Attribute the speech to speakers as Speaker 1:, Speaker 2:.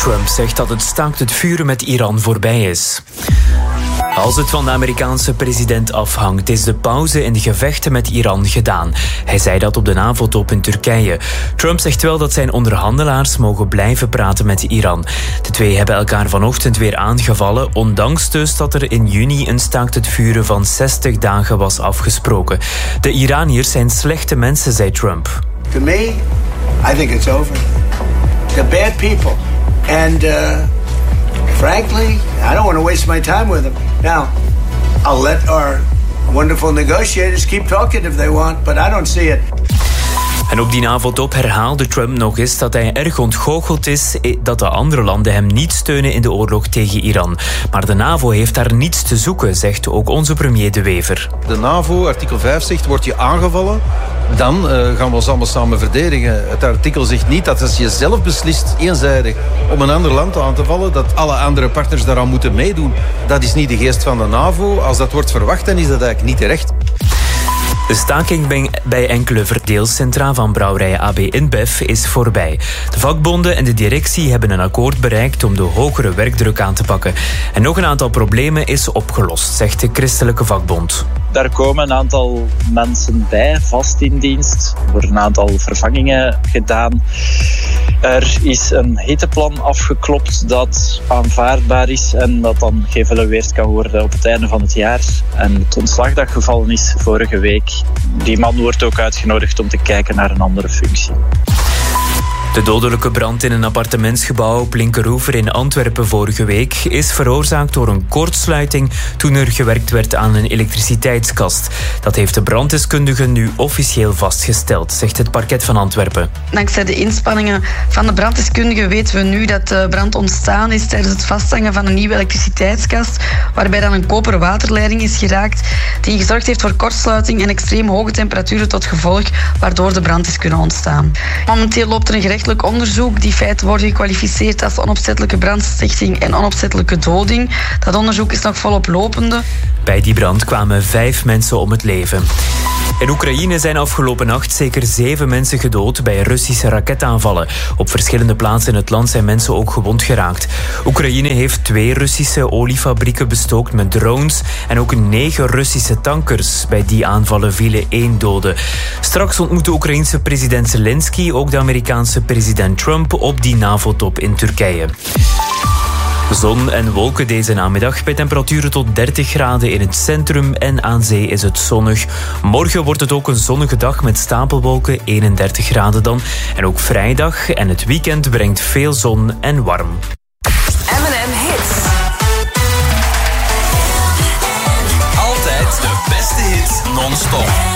Speaker 1: Trump zegt dat het staakt het vuren met Iran voorbij is. Als het van de Amerikaanse president afhangt, is de pauze in de gevechten met Iran gedaan. Hij zei dat op de NAVO-top in Turkije. Trump zegt wel dat zijn onderhandelaars mogen blijven praten met Iran. De twee hebben elkaar vanochtend weer aangevallen, ondanks dus dat er in juni een staakt het vuren van 60 dagen was afgesproken. De Iraniërs zijn slechte mensen, zei Trump.
Speaker 2: To me, I think it's over. They're bad people. And frankly, I don't want to waste my time with them. Now, I'll let our wonderful negotiators keep talking if they want, but I don't see it.
Speaker 1: En op die NAVO-top herhaalde Trump nog eens dat hij erg ontgoocheld is dat de andere landen hem niet steunen in de oorlog tegen Iran. Maar de NAVO heeft daar niets te zoeken, zegt ook onze premier De Wever.
Speaker 3: De NAVO, artikel 5 zegt, word je aangevallen, dan gaan we ons allemaal samen verdedigen. Het artikel zegt niet dat als je zelf beslist, eenzijdig, om een ander land aan te vallen, dat alle andere partners daaraan moeten meedoen. Dat is niet de geest van de NAVO. Als dat wordt verwacht, dan is dat eigenlijk niet terecht.
Speaker 1: De staking bij enkele verdeelcentra van brouwerij AB InBev is voorbij. De vakbonden en de directie hebben een akkoord bereikt om de hogere werkdruk aan te pakken. En nog een aantal problemen is opgelost, zegt de Christelijke Vakbond.
Speaker 4: Daar komen een aantal mensen bij, vast in dienst. Er worden een aantal vervangingen gedaan. Er is een hitteplan afgeklopt dat aanvaardbaar is en dat dan geëvalueerd kan worden op het einde van het jaar. En het ontslag dat gevallen is vorige week, die man wordt ook uitgenodigd om te kijken naar een andere functie.
Speaker 1: De dodelijke brand in een appartementsgebouw op Linkeroever in Antwerpen vorige week is veroorzaakt door een kortsluiting toen er gewerkt werd aan een elektriciteitskast. Dat heeft de branddeskundige nu officieel vastgesteld, zegt het parket van Antwerpen.
Speaker 5: Dankzij de inspanningen van de branddeskundige weten we nu dat de brand ontstaan is tijdens het vasthangen van een nieuwe elektriciteitskast, waarbij dan een koperen waterleiding is geraakt die gezorgd heeft voor kortsluiting en extreem hoge temperaturen tot gevolg, waardoor de brand is kunnen ontstaan. Momenteel loopt er een gerechtelijk onderzoek. Die feiten worden gekwalificeerd als onopzettelijke brandstichting en onopzettelijke doding. Dat onderzoek is nog volop lopende.
Speaker 1: Bij die brand kwamen 5 mensen om het leven. In Oekraïne zijn afgelopen nacht zeker 7 mensen gedood bij Russische raketaanvallen. Op verschillende plaatsen in het land zijn mensen ook gewond geraakt. Oekraïne heeft 2 Russische oliefabrieken bestookt met drones en ook 9 Russische tankers. Bij die aanvallen vielen 1 dode. Straks ontmoet de Oekraïense president Zelensky ook de Amerikaanse president Trump op die NAVO-top in Turkije. Zon en wolken deze namiddag bij temperaturen tot 30 graden in het centrum en aan zee is het zonnig. Morgen wordt het ook een zonnige dag met stapelwolken, 31 graden dan. En ook vrijdag en het weekend brengt veel zon en warm.
Speaker 6: M&M Hits.
Speaker 7: Altijd de beste hits non-stop.